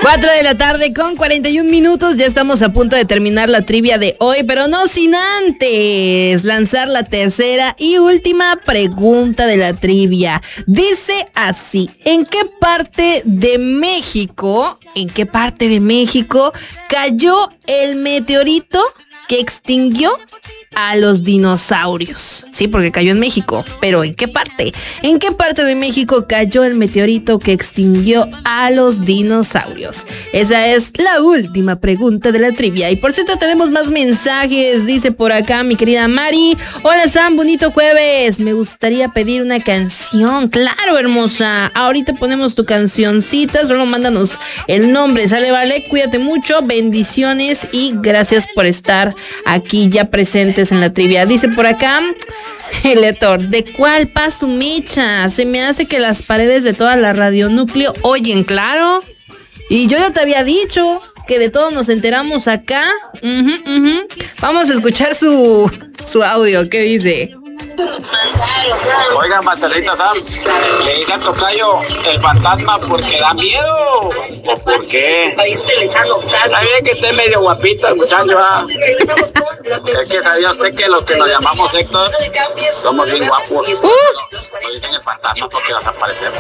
4 de la tarde con 41 minutos, ya estamos a punto de terminar la trivia de hoy, pero no sin antes lanzar la tercera y última pregunta de la trivia. Dice así: ¿en qué parte de México cayó el meteorito que extinguió a los dinosaurios? Sí, porque cayó en México, pero ¿en qué parte? ¿En qué parte de México cayó el meteorito que extinguió a los dinosaurios? Esa es la última pregunta de la trivia. Y por cierto, tenemos más mensajes. Dice por acá mi querida Mari: hola Sam, bonito jueves. Me gustaría pedir una canción. Claro, hermosa. Ahorita ponemos tu cancioncita. Solo mándanos el nombre, ¿sale? Vale, cuídate mucho. Bendiciones y gracias por estar aquí ya presentes en la trivia. Dice por acá el Héctor: ¿de cuál paso micha? Se me hace que las paredes de toda la radionúcleo oyen, claro. Y yo ya te había dicho que de todo nos enteramos acá. Vamos a escuchar su audio. ¿Qué dice? Oiga, Marcelita Sam, le dice al tocayo el fantasma porque da miedo. ¿O por qué? Está bien que esté medio guapito el muchacho. Es que sabía usted que los que nos llamamos Héctor somos bien guapos. Nos dicen el fantasma porque nos aparecemos.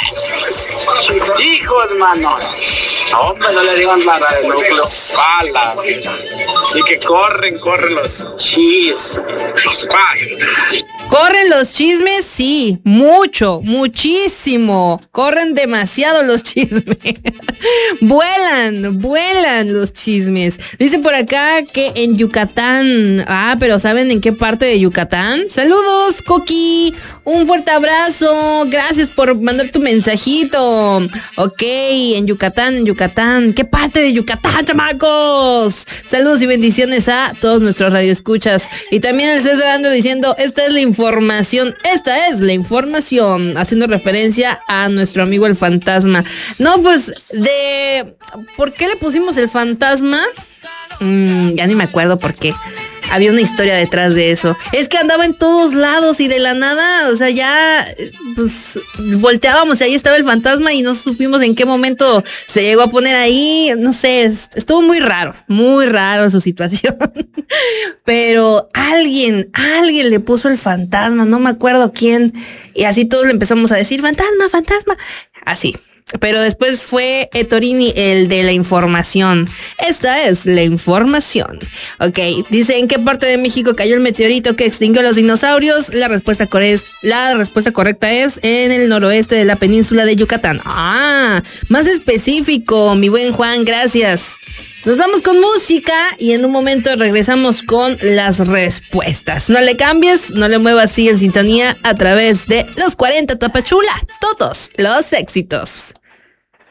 Hijos, hermano. Hombre, no le digan la de núcleo. Pala. Así que corren los chis. ¿Corren los chismes? Sí, muchísimo. Corren demasiado los chismes. Vuelan los chismes. Dice por acá que en Yucatán. Pero ¿saben en qué parte de Yucatán? Saludos, Coqui. Un fuerte abrazo. Gracias por mandar tu mensajito. Ok, en Yucatán. ¿Qué parte de Yucatán, chamacos? Saludos y bendiciones a todos nuestros radioescuchas. Y también el César ando diciendo: esta es la información, haciendo referencia a nuestro amigo el fantasma. No, pues, ¿por qué le pusimos el fantasma? Ya ni me acuerdo por qué. Había una historia detrás de eso. Es que andaba en todos lados y de la nada, o sea, ya pues volteábamos y ahí estaba el fantasma y no supimos en qué momento se llegó a poner ahí. No sé, estuvo muy raro su situación. Pero alguien le puso el fantasma, no me acuerdo quién. Y así todos le empezamos a decir: fantasma, así. Pero después fue Torini el de la información. Esta es la información. Ok, dice: ¿en qué parte de México cayó el meteorito que extinguió a los dinosaurios? La respuesta correcta es en el noroeste de la península de Yucatán. Más específico, mi buen Juan, gracias. Nos vamos con música y en un momento regresamos con las respuestas. No le cambies, no le muevas, sigue en sintonía a través de los 40 Tapachula. Todos los éxitos.